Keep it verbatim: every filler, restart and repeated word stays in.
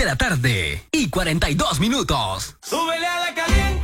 de la tarde y cuarenta y dos minutos. ¡Súbele a la caliente!